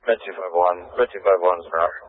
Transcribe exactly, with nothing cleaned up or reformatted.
Red two five one, Red two five one is per hour.